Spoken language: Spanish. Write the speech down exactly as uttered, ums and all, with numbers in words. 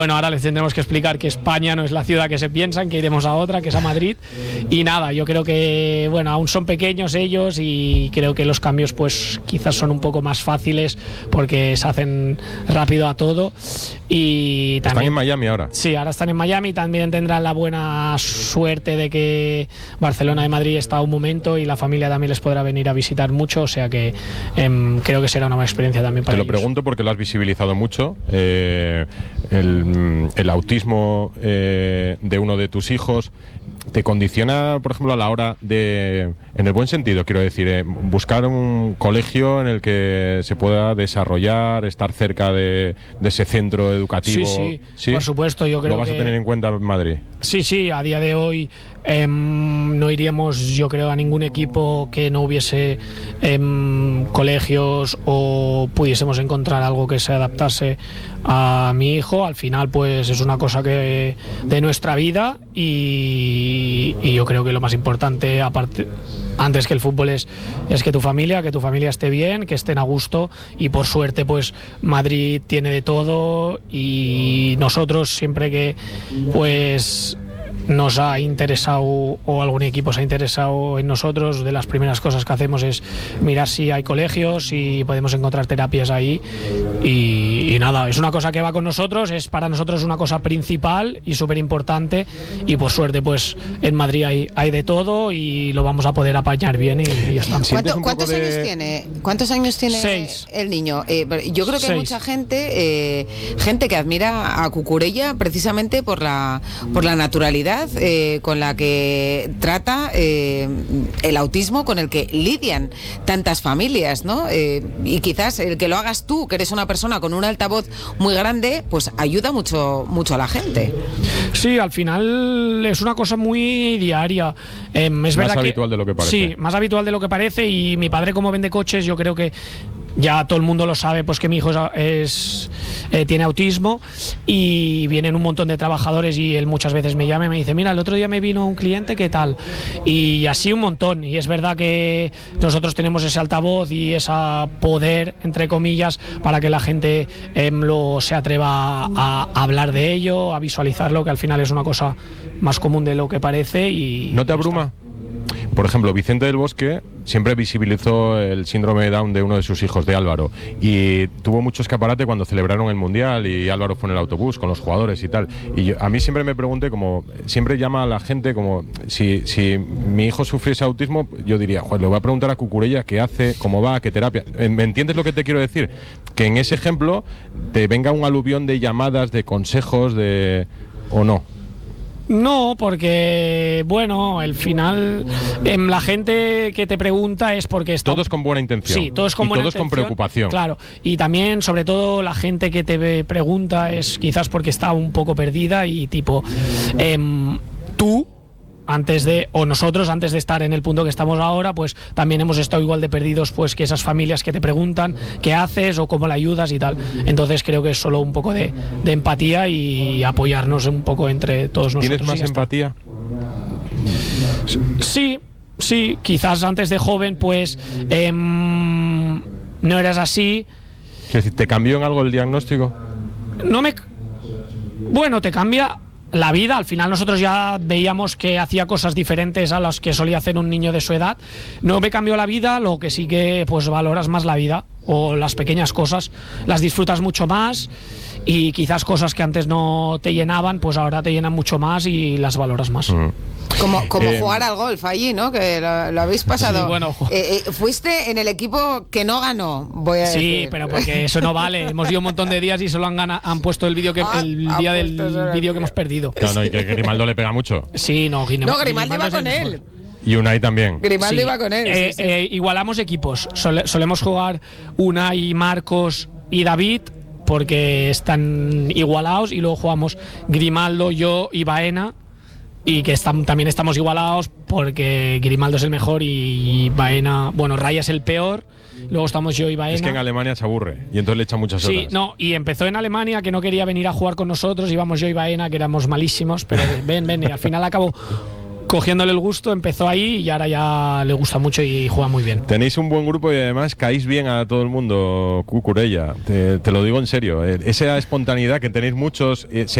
Bueno, ahora les tendremos que explicar que España no es la ciudad que se piensan, que iremos a otra, que es a Madrid. Y nada, yo creo que, bueno, aún son pequeños ellos y creo que los cambios pues quizás son un poco más fáciles porque se hacen rápido a todo. Y también, están en Miami ahora. Sí, ahora están en Miami. También tendrán la buena suerte de que Barcelona de Madrid está un momento y la familia también les podrá venir a visitar mucho. O sea que eh, creo que será una buena experiencia también para ellos. Te lo pregunto porque lo has visibilizado mucho. Eh, el El autismo eh, de uno de tus hijos te condiciona, por ejemplo, a la hora de, en el buen sentido, quiero decir, eh, buscar un colegio en el que se pueda desarrollar, estar cerca de, de ese centro educativo. Sí, sí, ¿Sí? Por supuesto, yo creo ¿Lo vas que... a tener en cuenta en Madrid? Sí, sí, a día de hoy eh, no iríamos, yo creo, a ningún equipo que no hubiese eh, colegios o pudiésemos encontrar algo que se adaptase a mi hijo. Al final, pues es una cosa que de nuestra vida y, y yo creo que lo más importante, aparte, antes que el fútbol, es, es que tu familia, que tu familia esté bien, que estén a gusto y por suerte, pues Madrid tiene de todo y nosotros siempre que, pues nos ha interesado o algún equipo se ha interesado en nosotros, de las primeras cosas que hacemos es mirar si hay colegios y podemos encontrar terapias ahí y, y nada, es una cosa que va con nosotros, es para nosotros una cosa principal y súper importante y por suerte pues en Madrid hay, hay de todo y lo vamos a poder apañar bien y, y ya está. ¿Cuánto, ¿Cuántos de... años tiene? ¿Cuántos años tiene Seis. el niño? Eh, yo creo que Seis. hay mucha gente, eh, gente que admira a Cucurella precisamente por la, por la naturalidad Eh, con la que trata eh, el autismo con el que lidian tantas familias, ¿no? Eh, y quizás el que lo hagas tú, que eres una persona con un altavoz muy grande, pues ayuda mucho, mucho a la gente. Sí, al final es una cosa muy diaria. Eh, es más verdad habitual que, de lo que parece. Sí, más habitual de lo que parece y mi padre como vende coches, yo creo que ya todo el mundo lo sabe, pues que mi hijo es, es eh, tiene autismo y vienen un montón de trabajadores y él muchas veces me llama y me dice, mira, el otro día me vino un cliente, ¿qué tal? Y así un montón, y es verdad que nosotros tenemos ese altavoz y ese poder, entre comillas, para que la gente eh, lo, se atreva a, a hablar de ello, a visualizarlo, que al final es una cosa más común de lo que parece. Y ¿no te abruma? Por ejemplo, Vicente del Bosque siempre visibilizó el síndrome de Down de uno de sus hijos, de Álvaro, y tuvo mucho escaparate cuando celebraron el Mundial y Álvaro fue en el autobús con los jugadores y tal. Y yo, a mí siempre me pregunté, como siempre llama a la gente, como si, si mi hijo sufriese autismo, yo diría, joder, le voy a preguntar a Cucurella qué hace, cómo va, qué terapia. ¿Me entiendes lo que te quiero decir? Que en ese ejemplo te venga un aluvión de llamadas, de consejos, de... ¿o no? No, porque, bueno, al final eh, la gente que te pregunta es porque está... Todos con buena intención. Sí, todos con y buena todos intención, con preocupación. Claro, y también, sobre todo, la gente que te pregunta es quizás porque está un poco perdida y tipo, eh, tú... antes de, o nosotros antes de estar en el punto que estamos ahora, pues también hemos estado igual de perdidos pues que esas familias que te preguntan qué haces o cómo le ayudas y tal. Entonces creo que es solo un poco de, de empatía y apoyarnos un poco entre todos nosotros. ¿Tienes más empatía? Sí, sí, quizás antes de joven pues eh, no eras así. ¿Que si te cambió en algo el diagnóstico? No me... Bueno, te cambia la vida. Al final nosotros ya veíamos que hacía cosas diferentes a las que solía hacer un niño de su edad. No me cambió la vida, lo que sí que pues valoras más la vida o las pequeñas cosas, las disfrutas mucho más y quizás cosas que antes no te llenaban, pues ahora te llenan mucho más y las valoras más. Mm. Como, como Eh, jugar al golf allí, ¿no? Que lo, lo habéis pasado. Sí, bueno. eh, eh, fuiste en el equipo que no ganó, voy a Sí, decir. pero porque eso no vale. Hemos ido un montón de días y solo han, gana, han puesto el vídeo que Ah, el han día puesto del solo el vídeo que vídeo. hemos perdido. No, no, y que Grimaldo le pega mucho. Sí, no, Grimaldo, No, Grimaldi va es el con él. mejor. Y Unai también. Grimaldi Sí. va con él. Eh, sí, sí. eh, igualamos equipos. Sole- solemos jugar Unai, Marcos y David porque están igualados y luego jugamos Grimaldo, yo y Baena. Y que estam- también estamos igualados porque Grimaldo es el mejor y Baena, bueno, Raya es el peor. Luego estamos yo y Baena. Es que en Alemania se aburre y entonces le echa muchas Sí, horas. no, y empezó en Alemania, que no quería venir a jugar con nosotros, íbamos yo y Baena, que éramos malísimos, pero ven, ven, y al final acabó cogiéndole el gusto, empezó ahí y ahora ya le gusta mucho y juega muy bien. Tenéis un buen grupo y además caéis bien a todo el mundo, Cucurella. Te, te lo digo en serio. Esa espontaneidad que tenéis muchos, eh, se